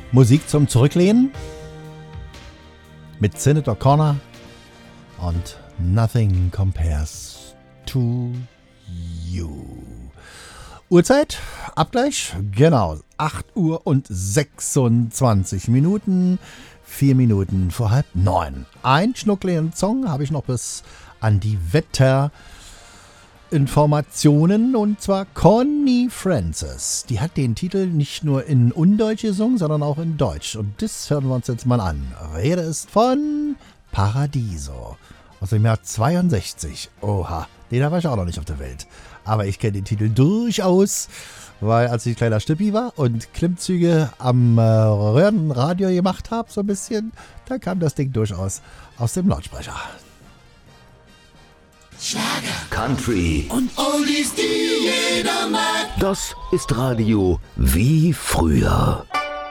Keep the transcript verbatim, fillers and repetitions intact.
Musik zum Zurücklehnen mit Senator Connor und Nothing Compares to You. Uhrzeit, Abgleich, genau, acht Uhr und sechsundzwanzig Minuten, vier Minuten vor halb neun. Ein schnuckligen Song habe ich noch bis an die Wetterinformationen, und zwar Connie Francis. Die hat den Titel nicht nur in Undeutsch gesungen, sondern auch in Deutsch. Und das hören wir uns jetzt mal an. Rede ist von Paradiso aus dem Jahr zweiundsechzig. Oha, den war ich auch noch nicht auf der Welt. Aber ich kenne den Titel durchaus, weil als ich kleiner Stippi war und Klimmzüge am äh, Röhrenradio gemacht habe, so ein bisschen, da kam das Ding durchaus aus dem Lautsprecher. Schlager, Country und Oldies, die jeder mag. Das ist Radio wie früher.